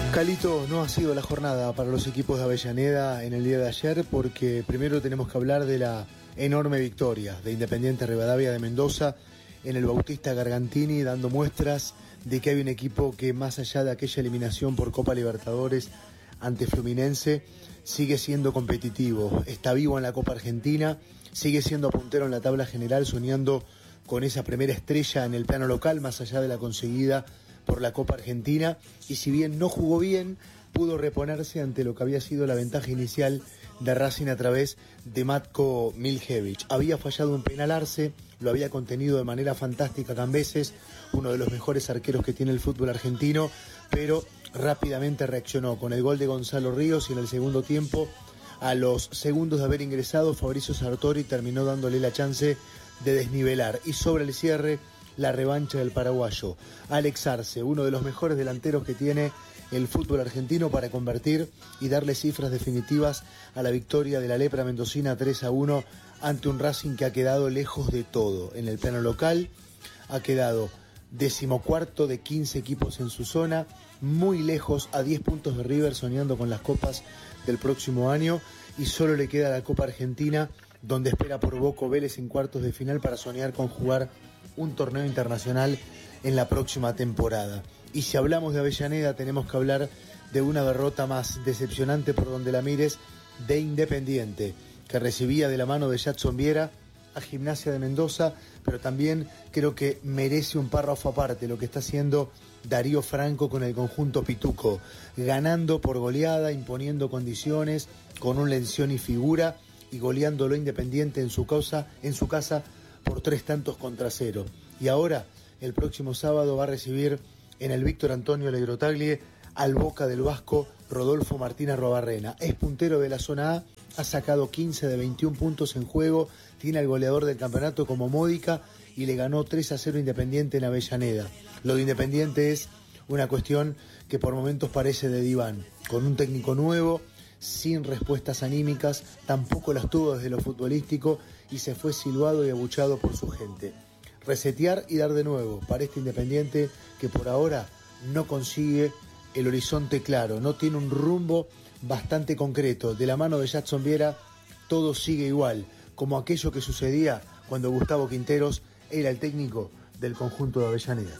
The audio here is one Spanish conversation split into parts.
Calito, no ha sido la jornada para los equipos de Avellaneda en el día de ayer porque primero tenemos que hablar de la enorme victoria de Independiente Rivadavia de Mendoza en el Bautista Gargantini, dando muestras de que hay un equipo que más allá de aquella eliminación por Copa Libertadores ante Fluminense sigue siendo competitivo, está vivo en la Copa Argentina, sigue siendo puntero en la tabla general, soñando con esa primera estrella en el plano local más allá de la conseguida por la Copa Argentina, y si bien no jugó bien, pudo reponerse ante lo que había sido la ventaja inicial de Racing a través de Matko Miljevic. Había fallado un penal Arce, lo había contenido de manera fantástica Cambeses, uno de los mejores arqueros que tiene el fútbol argentino, pero rápidamente reaccionó con el gol de Gonzalo Ríos y en el segundo tiempo, a los segundos de haber ingresado, Fabricio Sartori terminó dándole la chance de desnivelar, y sobre el cierre la revancha del paraguayo Alex Arce, uno de los mejores delanteros que tiene el fútbol argentino, para convertir y darle cifras definitivas a la victoria de la lepra mendocina 3-1 ante un Racing que ha quedado lejos de todo en el plano local, ha quedado 14º de 15 equipos en su zona, muy lejos, a 10 puntos de River, soñando con las copas del próximo año, y solo le queda la Copa Argentina, donde espera por Boco Vélez en cuartos de final para soñar con jugar un torneo internacional en la próxima temporada. Y si hablamos de Avellaneda, tenemos que hablar de una derrota más decepcionante por donde la mires, de Independiente, que recibía de la mano de Jadson Viera a Gimnasia de Mendoza, pero también creo que merece un párrafo aparte lo que está haciendo Darío Franco con el conjunto pituco, ganando por goleada, imponiendo condiciones, con un Lencioni figura y goleándolo Independiente en su casa por 3-0. Y ahora, el próximo sábado, va a recibir en el Víctor Antonio Legrotaglie al Boca del Vasco Rodolfo Martínez Robarrena. Es puntero de la zona A, ha sacado 15 de 21 puntos en juego, tiene al goleador del campeonato como Módica y le ganó 3-0 Independiente en Avellaneda. Lo de Independiente es una cuestión que por momentos parece de diván, con un técnico nuevo, sin respuestas anímicas, tampoco las tuvo desde lo futbolístico y se fue silbado y abuchado por su gente. Resetear y dar de nuevo para este Independiente que por ahora no consigue el horizonte claro, no tiene un rumbo bastante concreto. De la mano de Jadson Viera todo sigue igual, como aquello que sucedía cuando Gustavo Quinteros era el técnico del conjunto de Avellaneda.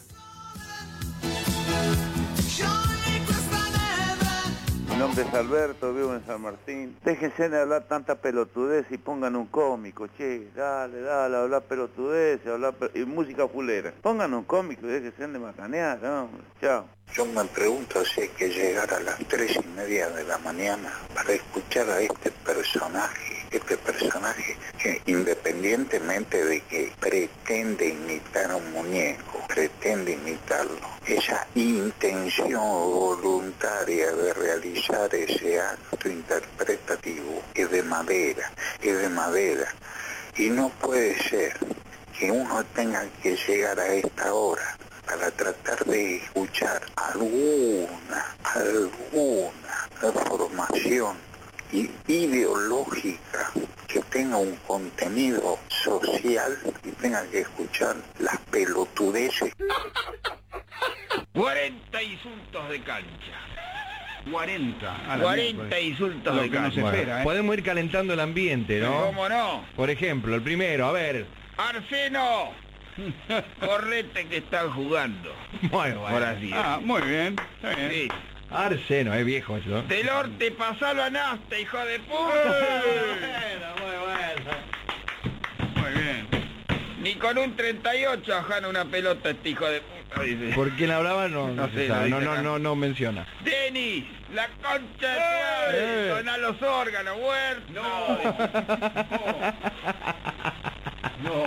Mi nombre es Alberto, vivo en San Martín. Déjense de hablar tanta pelotudez y pongan un cómico, che, dale, hablar pelotudez, y música fulera. Pongan un cómico y déjense de macanear, hombre. Chao. Yo me pregunto si hay que llegar a las 3:30 de la mañana para escuchar a este personaje que independientemente de que pretende imitar a un muñeco, pretende imitarlo, esa intención voluntaria de realizar ese acto interpretativo es de madera, y no puede ser que uno tenga que llegar a esta hora para tratar de escuchar alguna formación ideológica que tenga un contenido social y tenga que escuchar las pelotudeces. 40 insultos de cancha. 40 insultos lo de que no se cancha. espera, ¿eh? Podemos ir calentando el ambiente, ¿no? ¿Cómo no? Por ejemplo, el primero, a ver. Arseno, correte que están jugando. Bueno, Ahora sí. Muy bien, está bien. Sí. Arseno, es viejo eso. Delorte, pasalo a Nasta, hijo de puta. Muy bien. Ni con un 38 ajana una pelota este hijo de puta, dice. ¿Por quién hablaba? No sé, se sabe, lo dice acá. no menciona. Denis, la concha de tu madre, dona los órganos, Huerta. No.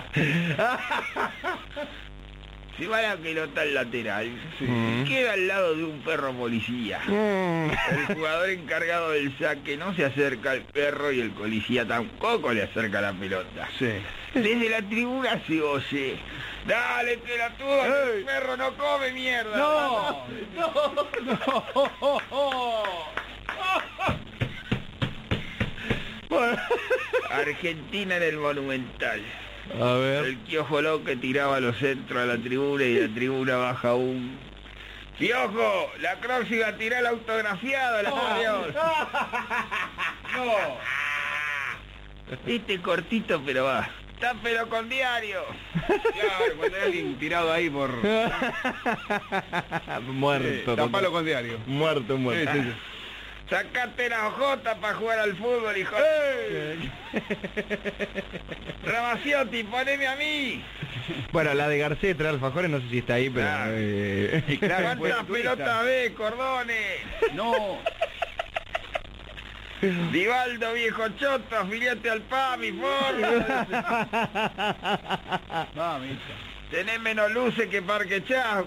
Se va la pelota al lateral, queda al lado de un perro policía. El jugador encargado del saque no se acerca al perro y el policía tampoco le acerca la pelota. Sí. Desde la tribuna se oye: dale, pelotudo, que el perro no come mierda. No. Argentina en el Monumental. A ver. El Kiosco Loco que tiraba los centros a la tribuna y la tribuna baja un Piojo, la próxima tirá el autografiado, la por Dios. No. Este cortito, pero va. Tápelo con diario. Claro, cuando hay alguien tirado ahí por... Muerto. Tapalo con diario. Muerto. Sí. Sacate la ojota para jugar al fútbol, hijo. Ramaciotti, poneme a mí. Bueno, la de Garcés trae alfajores, no sé si está ahí, pero... Claro. Claro, ¿Cuántas pelotas ves, Cordones? No. Divaldo, viejo choto, afiliate al PAMI, forra. Mamita. Tenés menos luces que Parque Chao.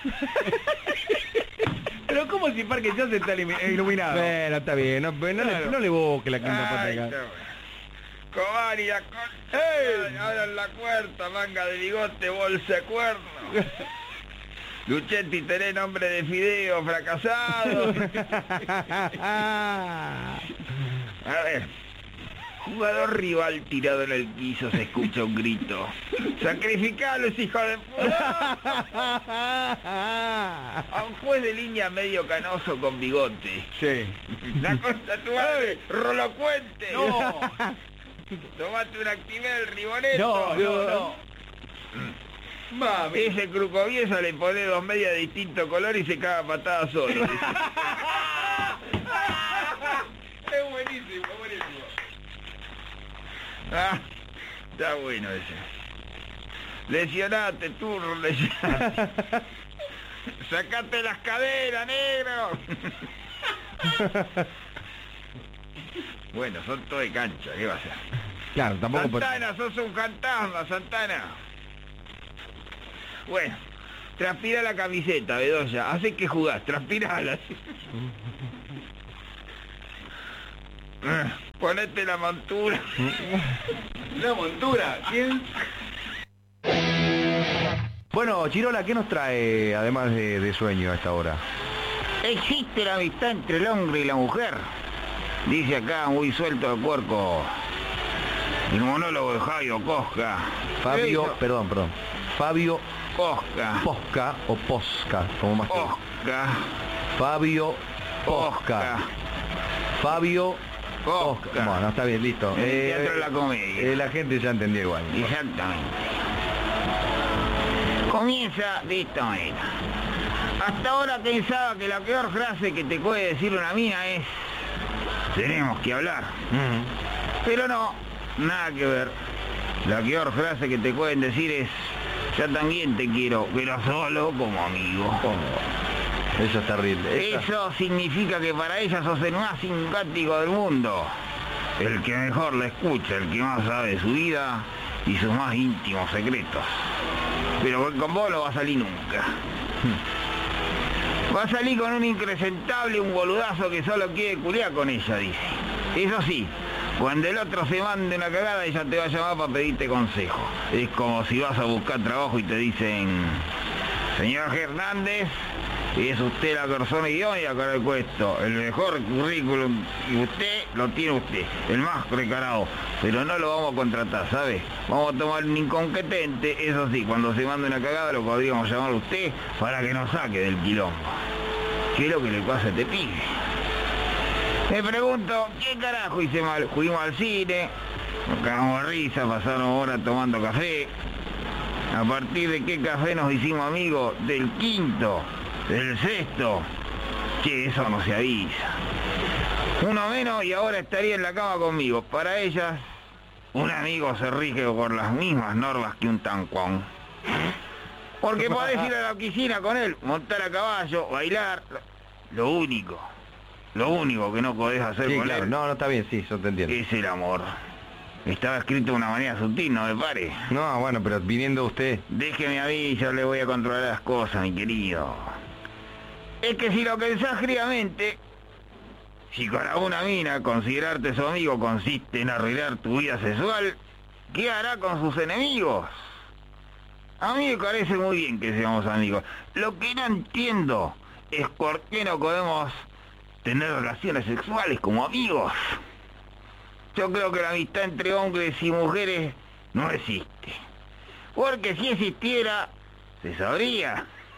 Pero ¿cómo si Parque ya se está iluminado? Bueno, está bien, no, Claro. no le busque la quinta pata Ay, acá. no. Cobari, la ¡Ey! Abran la puerta, manga de bigote, bolsa de cuerno. Luchetti, tenés nombre de fideo, fracasado. A ver. Jugador rival tirado en el piso, se escucha un grito. ¡Sacrificalos, hijo de puta! A un juez de línea medio canoso con bigote. Sí. La concha tu madre, rolocuente. No. Tomate un Actimel, Riboneto. No. Mami. Ese crucoviesa le pone 2 medias de distinto color y se caga a patadas solo. Es buenísimo, buenísimo. Ah, está bueno ese. Lesionate, turro, lesionate. Sacate las caderas, negro. Bueno, son todo de cancha, ¿qué va a ser? Claro, tampoco... Santana, sos un fantasma, Santana. Bueno, transpira la camiseta, Bedoya. Hace que jugás, transpirala. Ponete la montura. La montura. ¿Quién? Bueno, Chirola, ¿qué nos trae, además de sueño a esta hora? Existe la amistad entre el hombre y la mujer. Dice acá, muy suelto de puerco, el monólogo de Fabio Cosca. Fabio, perdón. Fabio Cosca. Posca o Posca, como más que... Cosca. Fabio Posca. Fabio Cosca. Posca. Bueno, está bien, listo. En el Teatro de la Comedia. La gente ya entendió igual. Exactamente. Comienza de esta manera. Hasta ahora pensaba que la peor frase que te puede decir una mina es: tenemos que hablar. Pero no, nada que ver. La peor frase que te pueden decir es: yo también te quiero, pero solo como amigo. Eso es terrible. Eso significa que para ella sos el más simpático del mundo. El que mejor la escucha, el que más sabe de su vida y sus más íntimos secretos. Pero con vos no va a salir nunca. Va a salir con un impresentable, un boludazo que solo quiere culiar con ella, dice. Eso sí, cuando el otro se mande una cagada, ella te va a llamar para pedirte consejo. Es como si vas a buscar trabajo y te dicen: señor Hernández, es usted la persona idónea para el puesto, el mejor currículum, y usted lo tiene usted, el más preparado, pero no lo vamos a contratar, ¿sabe? Vamos a tomar un incompetente, eso sí, cuando se mande una cagada lo podríamos llamar a usted para que nos saque del quilombo. ¿Qué es lo que le pasa a este pibe? Me pregunto, ¿qué carajo hice mal? Fuimos al cine, nos cagamos de risa, pasaron horas tomando café. ¿A partir de qué café nos hicimos amigos? Del quinto, del sexto. Che, eso no se avisa. Uno menos y ahora estaría en la cama conmigo. Para ellas, un amigo se rige por las mismas normas que un tancuón. Porque podés ir a la oficina con él, montar a caballo, bailar. Lo único que no podés hacer Sí, con claro. él No, está bien, sí, yo te entiendo. es el amor. Estaba escrito de una manera sutil, no me pare. No, bueno, pero viniendo usted... Déjeme a mí, yo le voy a controlar las cosas, mi querido. Es que si lo pensás fríamente, si con alguna mina considerarte su amigo consiste en arreglar tu vida sexual, ¿qué hará con sus enemigos? A mí me parece muy bien que seamos amigos. Lo que no entiendo es por qué no podemos tener relaciones sexuales como amigos. Yo creo que la amistad entre hombres y mujeres no existe. Porque si existiera, se sabría.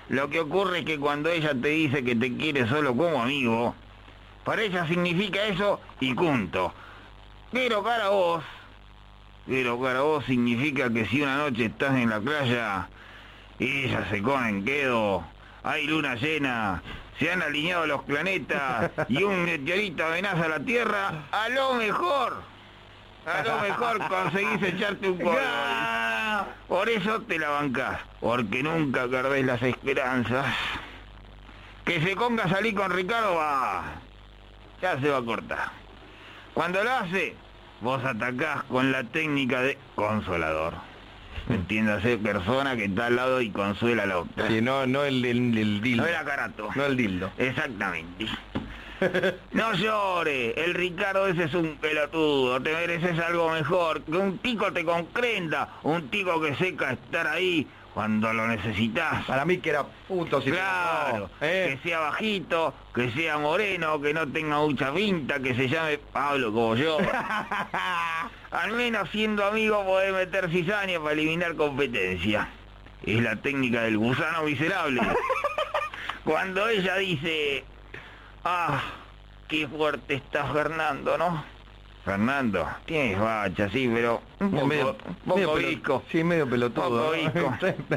Lo que ocurre es que cuando ella te dice que te quiere solo como amigo, para ella significa eso y punto. Pero para vos significa que si una noche estás en la playa y ella se come en quedo, hay luna llena, se han alineado los planetas y un meteorito amenaza a la Tierra, a lo mejor conseguís echarte un polvo. Por eso te la bancás, porque nunca perdés las esperanzas. Que se ponga a salir con Ricardo, ya se va a cortar. Cuando lo hace, vos atacás con la técnica de consolador. Entiéndase, persona que está al lado y consuela a la otra. Sí, no el dildo. No el acarato. No el dildo. Exactamente. No llores, el Ricardo ese es un pelotudo, te mereces algo mejor, que un tico te comprenda, un tico que sepa estar ahí cuando lo necesitas. Para mí que era puto, si claro, que sea bajito, que sea moreno, que no tenga mucha pinta, que se llame Pablo como yo. Al menos siendo amigo podés meter cizaña para eliminar competencia. Es la técnica del gusano miserable. Cuando ella dice... qué fuerte está Fernando, ¿no? Fernando, tienes facha, sí, pero un poco visco. Sí, medio pelotudo. Poco visco.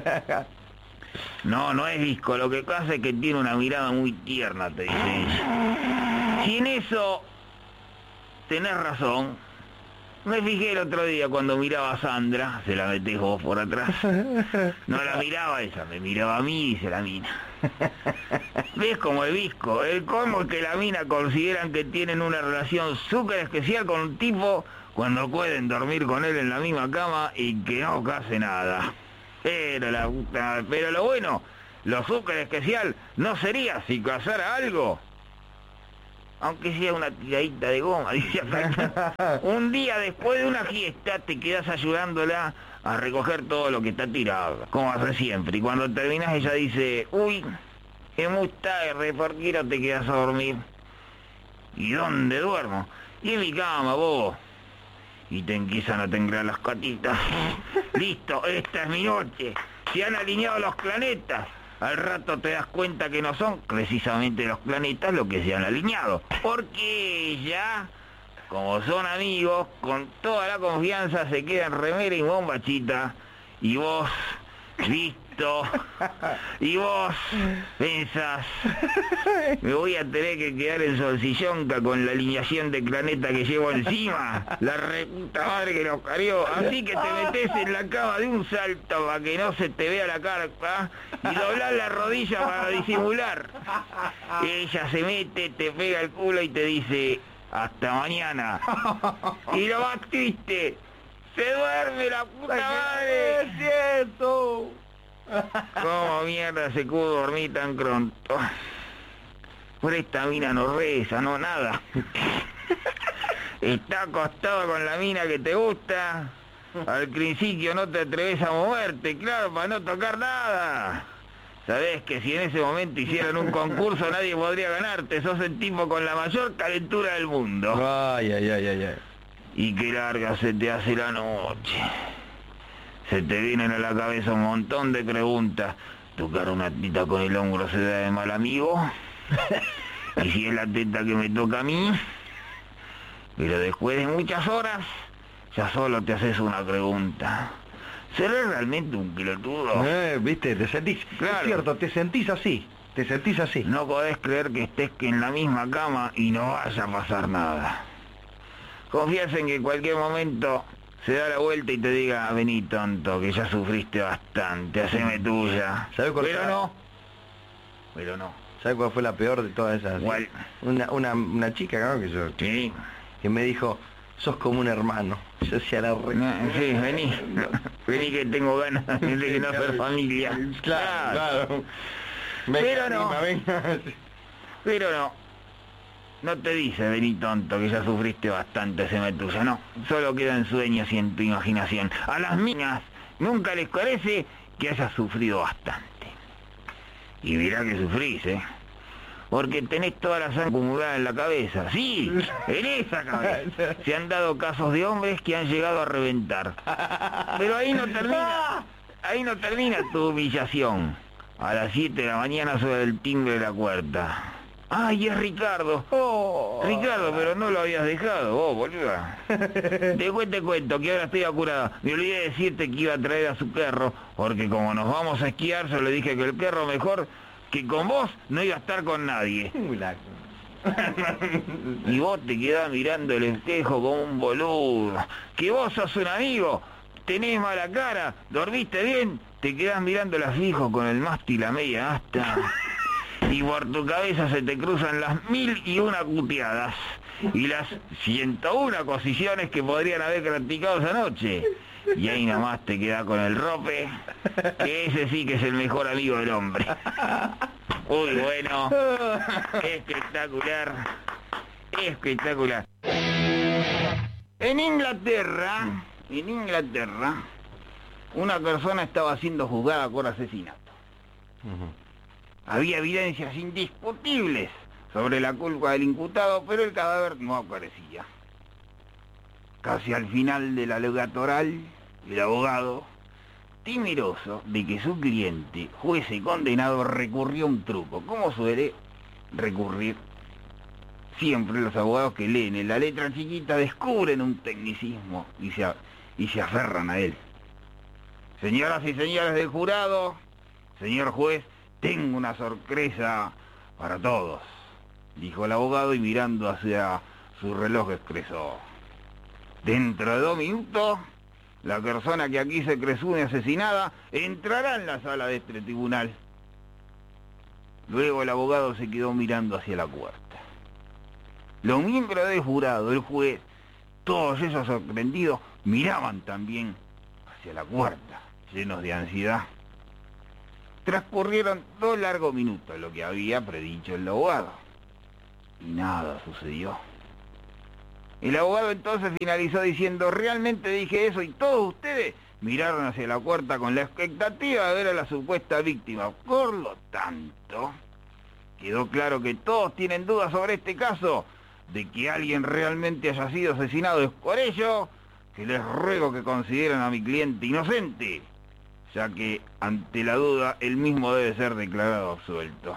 No es visco, lo que pasa es que tiene una mirada muy tierna, te dice ella. Si en eso tenés razón, me fijé el otro día cuando miraba a Sandra, se la metés vos por atrás. No la miraba ella, me miraba a mí y se la mina. ¿Ves como el visco? El colmo es que la mina consideran que tienen una relación súper especial con un tipo cuando pueden dormir con él en la misma cama y que no case nada. Pero lo bueno, lo súper especial no sería si casara algo. Aunque sea una tiradita de goma, dice acá. Un día después de una fiesta te quedas ayudándola a recoger todo lo que está tirado, como hace siempre. Y cuando terminas ella dice, uy, es muy tarde, ¿por qué no te quedas a dormir? ¿Y dónde duermo? Y en mi cama, vos. Y te empiezan a temblar las patitas. Listo, esta es mi noche. Se han alineado los planetas. Al rato te das cuenta que no son precisamente los planetas los que se han alineado. Porque ella, como son amigos, con toda la confianza se quedan remera y bombachita. Y vos, listo. Y vos pensás, me voy a tener que quedar en Solsillonca con la alineación de planeta que llevo encima. La reputa madre que nos parió. Así que te metés en la cama de un salto para que no se te vea la carpa y doblás la rodilla para disimular. Ella se mete, te pega el culo y te dice, hasta mañana. Y lo más triste, se duerme la puta madre. ¡Es cierto! ¿Cómo mierda se pudo dormir tan pronto? Por esta mina no reza, no nada. Está acostado con la mina que te gusta. Al principio no te atreves a moverte, claro, para no tocar nada. Sabés que si en ese momento hicieran un concurso nadie podría ganarte. Sos el tipo con la mayor calentura del mundo. Ay. Y qué larga se te hace la noche. Se te vienen a la cabeza un montón de preguntas. ¿Tocar una teta con el hombro se da de mal amigo? ¿Y si es la teta que me toca a mí? Pero después de muchas horas, ya solo te haces una pregunta. ¿Seré realmente un pelotudo? Viste, te sentís... Claro. Es cierto, te sentís así. No podés creer que estés en la misma cama y no vaya a pasar nada. Confías en que en cualquier momento se da la vuelta y te diga, vení tonto, que ya sufriste bastante, haceme tuya. Pero no. ¿Sabes cuál fue la peor de todas esas? ¿Cuál? Una chica, ¿no? Sí. Que me dijo, sos como un hermano. Yo decía la re... Sí, vení. Vení que tengo ganas de no ser familia. Claro. Pero no. No te dice, vení tonto, que ya sufriste bastante, haceme tuya. No, solo queda en sueños y en tu imaginación. A las minas nunca les parece que hayas sufrido bastante. Y mirá que sufrís, porque tenés toda la sangre acumulada en la cabeza. Sí, en esa cabeza. Se han dado casos de hombres que han llegado a reventar. Pero ahí no termina tu humillación. A las 7 de la mañana suena el timbre de la puerta. ¡Ay, es Ricardo! Ricardo, pero no lo habías dejado, vos, boluda. Te cuento que ahora estoy apurada. Me olvidé de decirte que iba a traer a su perro, porque como nos vamos a esquiar, yo le dije que el perro mejor que con vos no iba a estar con nadie. Y vos te quedás mirando el espejo como un boludo. Que vos sos un amigo, tenés mala cara, dormiste bien, te quedás mirándola fijo con el mástil a media asta. Y por tu cabeza se te cruzan las 1001 cuteadas y las 101 cosiciones que podrían haber practicado esa noche. Y ahí nomás te queda con el rope, que ese sí que es el mejor amigo del hombre. Uy, bueno, espectacular, espectacular. En Inglaterra, una persona estaba siendo juzgada por asesinato. Había evidencias indiscutibles sobre la culpa del imputado, pero el cadáver no aparecía. Casi al final de la alegato oral, el abogado, temeroso de que su cliente fuese condenado, recurrió a un truco, como suele recurrir siempre los abogados que leen en la letra chiquita, descubren un tecnicismo y se aferran a él. Señoras y señores del jurado, señor juez, tengo una sorpresa para todos, dijo el abogado y mirando hacia su reloj expresó. Dentro de 2 minutos, la persona que aquí se presume asesinada entrará en la sala de este tribunal. Luego el abogado se quedó mirando hacia la puerta. Los miembros del jurado, el juez, todos esos sorprendidos, miraban también hacia la puerta, llenos de ansiedad. Transcurrieron 2 largos minutos, lo que había predicho el abogado. Y nada sucedió. El abogado entonces finalizó diciendo, realmente dije eso y todos ustedes miraron hacia la puerta con la expectativa de ver a la supuesta víctima. Por lo tanto, quedó claro que todos tienen dudas sobre este caso, de que alguien realmente haya sido asesinado. Es por ello que les ruego que consideren a mi cliente inocente, ya que ante la duda él mismo debe ser declarado absuelto.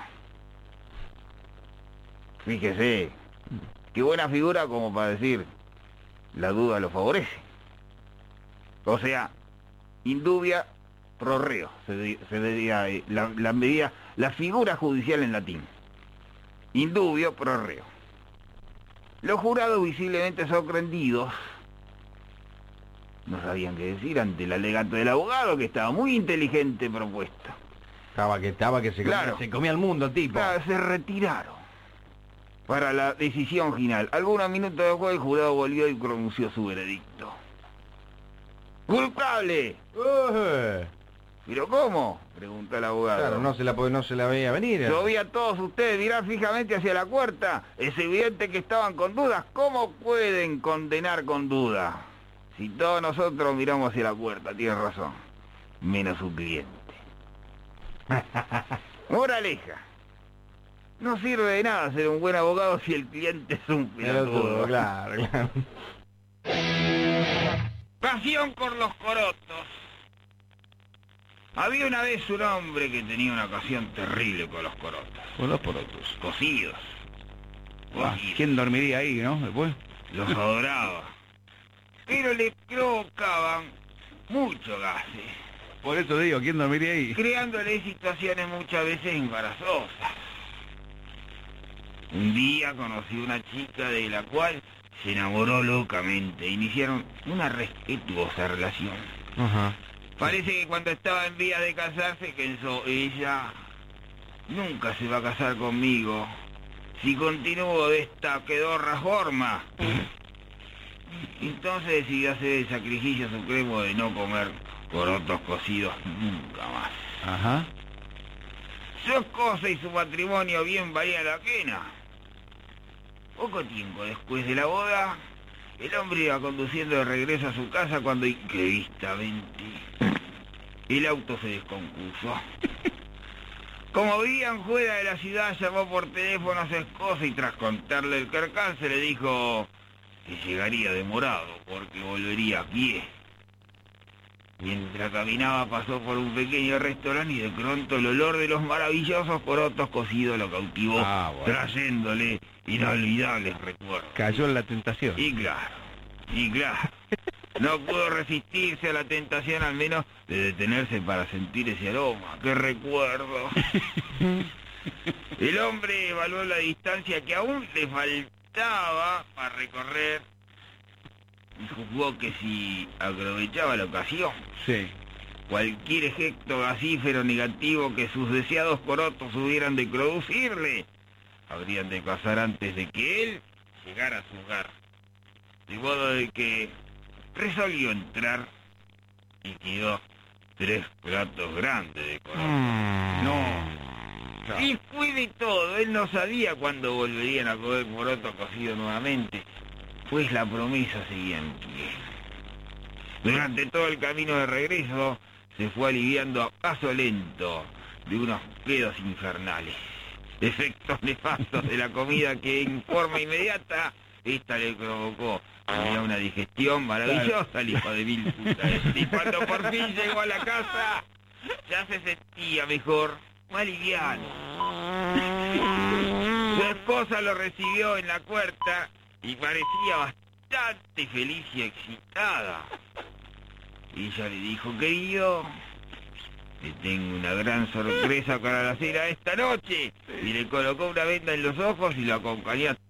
Fíjese, qué buena figura como para decir, la duda lo favorece. O sea, indubia pro reo, se diría la medida, la figura judicial en latín. Indubio pro reo. Los jurados, visiblemente sorprendidos, no sabían qué decir ante el alegato del abogado, que estaba muy inteligente propuesto. Estaba que se comía el mundo, tipo. Claro, se retiraron para la decisión final. Algunos minutos después el jurado volvió y pronunció su veredicto. ¡Culpable! ¿Pero cómo?, preguntó el abogado. Claro, no se la veía venir. Yo vi a todos ustedes mirar fijamente hacia la puerta. Es evidente que estaban con dudas. ¿Cómo pueden condenar con duda? Si todos nosotros miramos hacia la puerta, tiene razón. Menos su cliente. Moraleja. No sirve de nada ser un buen abogado si el cliente es un pelotudo. Claro. Pasión por los corotos. Había una vez un hombre que tenía una ocasión terrible con los corotos. Con los porotos. Cocidos. ¿Quién dormiría ahí, no? Después. Los adoraba. Pero le provocaban mucho gases, Por eso digo, ¿quién dormiría ahí? creándole situaciones muchas veces embarazosas. Un día conocí una chica de la cual se enamoró locamente. Iniciaron una respetuosa relación. Ajá. Parece que cuando estaba en vías de casarse pensó, ella nunca se va a casar conmigo si continúo de esta pedorra forma. Entonces decidió hacer el sacrificio supremo de no comer porotos cocidos nunca más. Ajá. Su esposa y su matrimonio bien valían la pena. Poco tiempo después de la boda, el hombre iba conduciendo de regreso a su casa cuando imprevistamente el auto se descompuso. Como vivían fuera de la ciudad, llamó por teléfono a su esposa y tras contarle el percance le dijo que llegaría demorado porque volvería a pie. Mientras caminaba pasó por un pequeño restaurante y de pronto el olor de los maravillosos porotos cocidos lo cautivó, trayéndole inolvidables recuerdos. Cayó en la tentación. Y claro, no pudo resistirse a la tentación al menos de detenerse para sentir ese aroma. ¡Qué recuerdo! El hombre evaluó la distancia que aún le faltaba para recorrer y juzgó que si aprovechaba la ocasión, cualquier efecto gasífero negativo que sus deseados porotos hubieran de producirle, habrían de pasar antes de que él llegara a su hogar. De modo de que resolvió entrar y quedó 3 platos grandes de porotos. Y después de todo, él no sabía cuándo volverían a comer poroto cocido nuevamente, pues la promesa seguía en pie. Durante todo el camino de regreso, se fue aliviando a paso lento de unos pedos infernales, efectos nefastos de la comida que en forma inmediata esta le provocó. Tenía una digestión maravillosa el hijo de mil putas. Y cuando por fin llegó a la casa, ya se sentía mejor, más liviano. Su esposa lo recibió en la puerta y parecía bastante feliz y excitada. Ella le dijo: querido, te tengo una gran sorpresa para la cena esta noche. Y le colocó una venda en los ojos y lo acompañó